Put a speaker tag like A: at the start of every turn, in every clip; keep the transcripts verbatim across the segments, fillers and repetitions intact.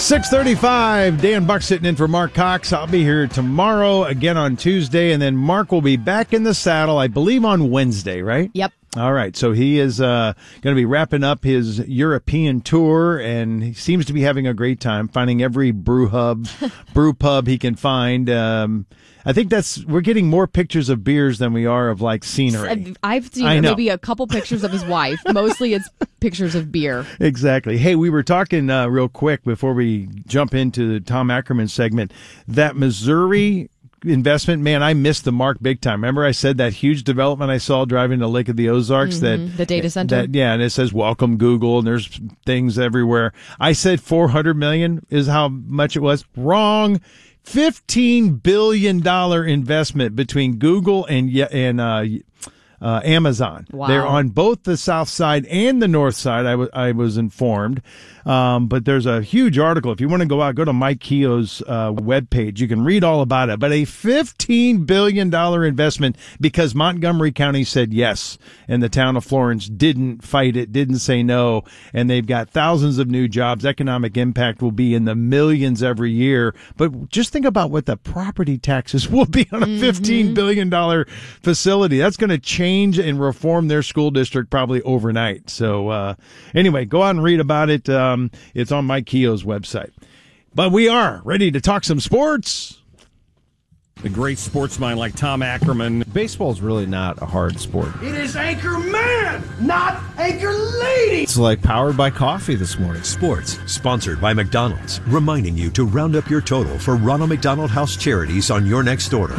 A: six thirty-five, Dan Buck sitting in for Mark Cox. I'll be here tomorrow, again on Tuesday, and then Mark will be back in the saddle, I believe, on Wednesday, right?
B: Yep.
A: All right, so he is uh, going to be wrapping up his European tour, and he seems to be having a great time finding every brew hub, brew pub he can find. Um, I think that's we're getting more pictures of beers than we are of like scenery.
B: I've seen maybe a couple pictures of his wife. Mostly, it's pictures of beer.
A: Exactly. Hey, we were talking uh, real quick before we jump into the Tom Ackerman segment. That Missouri investment, man, I missed the mark big time. Remember I said that huge development I saw driving to Lake of the Ozarks?
B: Mm-hmm.
A: that
B: The data center?
A: That, yeah, and it says, welcome Google, and there's things everywhere. I said four hundred million dollars is how much it was. Wrong. fifteen billion dollars investment between Google and, and uh, uh, Amazon.
B: Wow.
A: They're on both the south side and the north side, I, w- I was informed. Um, but there's a huge article. If you want to go out, go to Mike Keogh's uh, webpage. You can read all about it. But a fifteen billion dollars investment because Montgomery County said yes, and the town of Florence didn't fight it, didn't say no, and they've got thousands of new jobs. Economic impact will be in the millions every year. But just think about what the property taxes will be on a
B: mm-hmm.
A: fifteen billion dollars facility. That's going to change and reform their school district probably overnight. So uh, anyway, go out and read about it. Uh, Um, it's on Mike Keogh's website. But we are ready to talk some sports.
C: The great sportsman like Tom Ackerman.
D: Baseball is really not a hard sport.
E: It is Anchor Man, not Anchor Lady.
D: It's like powered by coffee this morning.
F: Sports, sponsored by McDonald's, reminding you to round up your total for Ronald McDonald House charities on your next order.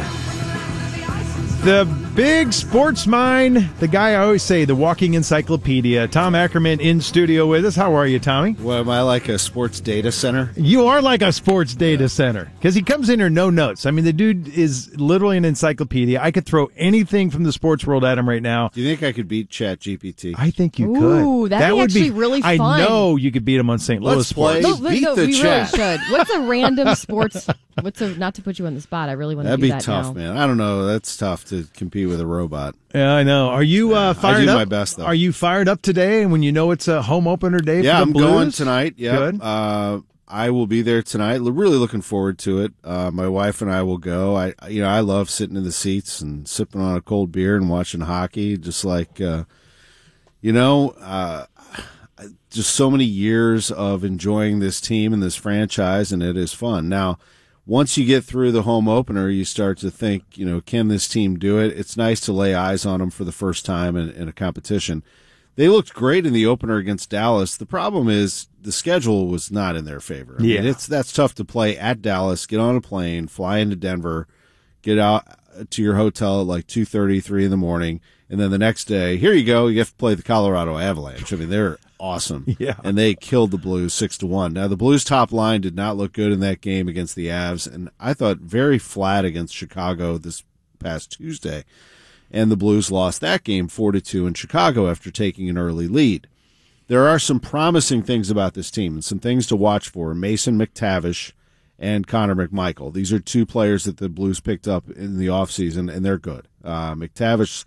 A: The big sports mind, the guy I always say, the walking encyclopedia, Tom Ackerman in studio with us. How are you, Tommy?
D: What, am I like a sports data center?
A: You are like a sports data yeah. center because he comes in here no notes. I mean, the dude is literally an encyclopedia. I could throw anything from the sports world at him right now.
D: Do you think I could beat Chat G P T?
A: I think you
B: Ooh,
A: could.
B: Ooh, that'd
A: that
B: be
A: would
B: actually
A: be
B: really fun.
A: I know you could beat him on Saint Louis
D: Let's
A: sports.
D: play.
B: No,
D: Beat
B: no,
D: the
B: we
D: chat.
B: really should. What's a random sports? What's a not to put you on the spot? I really want to
D: That'd
B: do
D: be
B: that
D: tough,
B: now.
D: man. I don't know. That's tough to compete with a robot.
A: Yeah, I know. Are you uh, fired
D: I do
A: up?
D: my best, though.
A: Are you fired up today? When you know it's a home opener day
D: yeah,
A: for the
D: I'm
A: Blues?
D: going tonight. Yeah,
A: Good.
D: Uh, I will be there tonight. Really looking forward to it. Uh, my wife and I will go. I, you know, I love sitting in the seats and sipping on a cold beer and watching hockey. Just like, uh, you know, uh, just so many years of enjoying this team and this franchise, and it is fun. Now, once you get through the home opener, you start to think, you know, can this team do it? It's nice to lay eyes on them for the first time in, in a competition. They looked great in the opener against Dallas. The problem is the schedule was not in their favor. I
A: yeah.
D: mean, it's that's tough to play at Dallas, get on a plane, fly into Denver, get out to your hotel at like two thirty, three in the morning, and then the next day, here you go, you have to play the Colorado Avalanche. I mean, they're awesome.
A: Yeah.
D: And they killed the Blues six to one. Now, the Blues top line did not look good in that game against the Avs, and I thought very flat against Chicago this past Tuesday. And the Blues lost that game four to two in Chicago after taking an early lead. There are some promising things about this team and some things to watch for. Mason McTavish and Connor McMichael. These are two players that the Blues picked up in the offseason, and they're good. Uh, McTavish